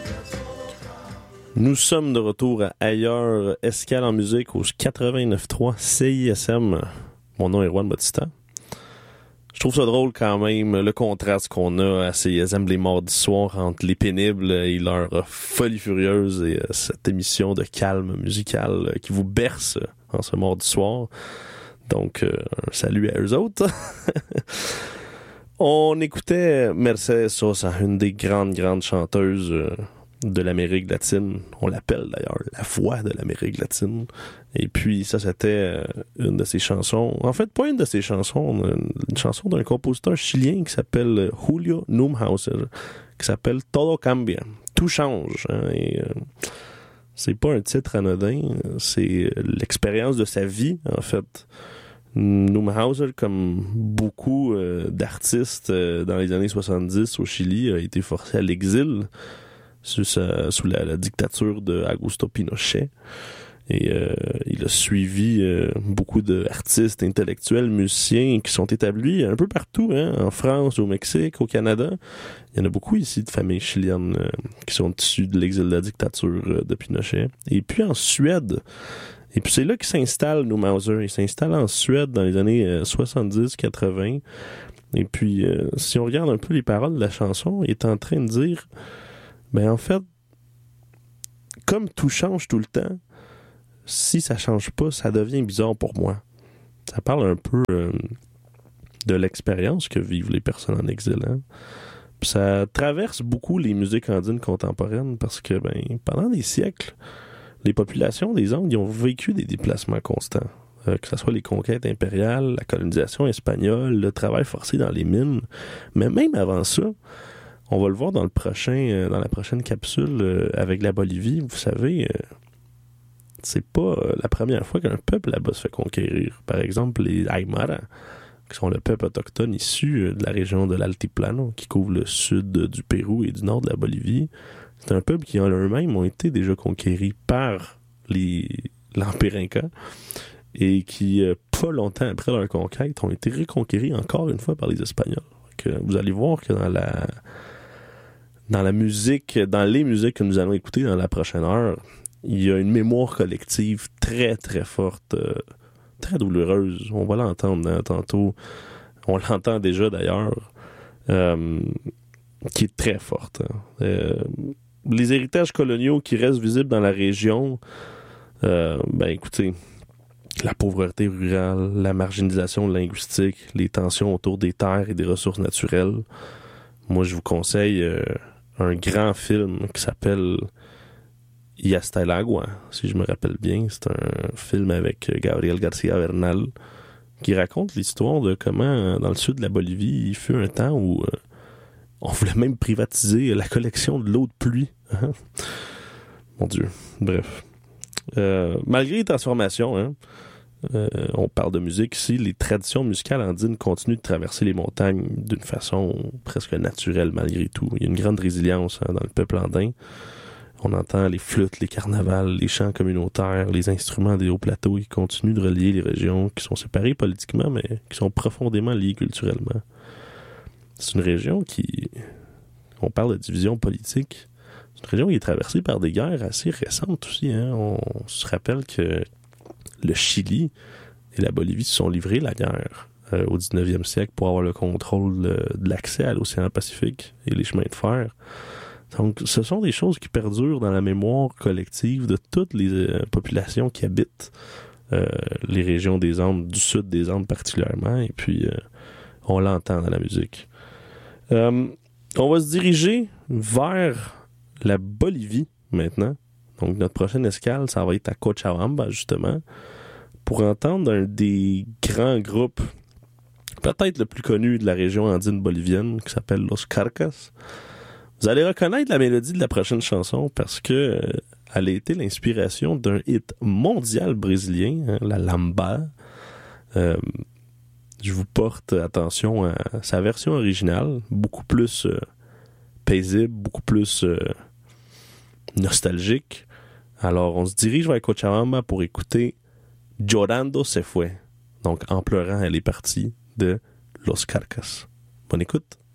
Nous sommes de retour à Ailleurs, Escale en musique au 89.3 CISM. Mon nom est Juan Bautista. Je trouve ça drôle quand même, le contraste qu'on a à CISM les mardis soirs entre les pénibles et leur folie furieuse et cette émission de calme musical qui vous berce en ce mardi soir. Donc, un salut à eux autres. On écoutait Mercedes Sosa, une des grandes chanteuses de l'Amérique latine. On l'appelle d'ailleurs la voix de l'Amérique latine. Et puis ça, c'était une de ses chansons. En fait, pas une de ses chansons, une chanson d'un compositeur chilien qui s'appelle Julio Neumhauser, qui s'appelle Todo Cambia. Tout change. Hein, et c'est pas un titre anodin, c'est l'expérience de sa vie, en fait. Neumhauser, comme beaucoup d'artistes dans les années 70 au Chili, a été forcé à l'exil sous la dictature de Augusto Pinochet. Et il a suivi beaucoup d'artistes, intellectuels, musiciens qui sont établis un peu partout, hein, en France, au Mexique, au Canada. Il y en a beaucoup ici de familles chiliennes qui sont issues de l'exil de la dictature de Pinochet. Et puis en Suède. Et puis c'est là qu'il s'installe, Neumhauser. Il s'installe en Suède dans les années 70-80. Et puis, si on regarde un peu les paroles de la chanson, il est en train de dire, ben en fait, comme tout change tout le temps, si ça change pas, ça devient bizarre pour moi. Ça parle un peu de l'expérience que vivent les personnes en exil. Hein? Puis ça traverse beaucoup les musiques andines contemporaines parce que ben pendant des siècles, les populations des Andes ont vécu des déplacements constants. Que ce soit les conquêtes impériales, la colonisation espagnole, le travail forcé dans les mines. Mais même avant ça, on va le voir dans la prochaine capsule avec la Bolivie. Vous savez, c'est pas la première fois qu'un peuple là-bas se fait conquérir. Par exemple, les Aymara, qui sont le peuple autochtone issu de la région de l'Altiplano, qui couvre le sud du Pérou et du nord de la Bolivie. C'est un peuple qui en eux-mêmes ont été déjà conquéris par l'Empire Inca et qui, pas longtemps après leur conquête, ont été reconquéris encore une fois par les Espagnols. Donc, vous allez voir que dans la musique, dans les musiques que nous allons écouter dans la prochaine heure, il y a une mémoire collective très, très forte, très douloureuse. On va l'entendre hein, tantôt. On l'entend déjà d'ailleurs, qui est très forte. Hein. Les héritages coloniaux qui restent visibles dans la région, ben écoutez, la pauvreté rurale, la marginalisation linguistique, les tensions autour des terres et des ressources naturelles. Moi, je vous conseille un grand film qui s'appelle Y hasta el agua, si je me rappelle bien. C'est un film avec Gabriel García Bernal qui raconte l'histoire de comment, dans le sud de la Bolivie, il fut un temps où on voulait même privatiser la collection de l'eau de pluie. Hein? Mon Dieu. Bref. Malgré les transformations, hein, on parle de musique ici, les traditions musicales andines continuent de traverser les montagnes d'une façon presque naturelle malgré tout. Il y a une grande résilience hein, dans le peuple andin. On entend les flûtes, les carnavals, les chants communautaires, les instruments des hauts plateaux qui continuent de relier les régions qui sont séparées politiquement, mais qui sont profondément liées culturellement. C'est une région qui... On parle de division politique. C'est une région qui est traversée par des guerres assez récentes aussi. Hein. On se rappelle que le Chili et la Bolivie se sont livrés la guerre au 19e siècle pour avoir le contrôle de l'accès à l'océan Pacifique et les chemins de fer. Donc, ce sont des choses qui perdurent dans la mémoire collective de toutes les populations qui habitent les régions des Andes, du sud des Andes particulièrement, et puis on l'entend dans la musique. On va se diriger vers la Bolivie maintenant. Donc, notre prochaine escale, ça va être à Cochabamba, justement, pour entendre un des grands groupes, peut-être le plus connu de la région andine bolivienne, qui s'appelle Los Carcas. Vous allez reconnaître la mélodie de la prochaine chanson parce que elle a été l'inspiration d'un hit mondial brésilien, hein, la Lamba. Je vous porte attention à sa version originale, beaucoup plus paisible, beaucoup plus nostalgique. Alors, on se dirige vers Cochabamba pour écouter Llorando se fue. Donc, en pleurant, elle est partie de Los Carcas. Bonne écoute.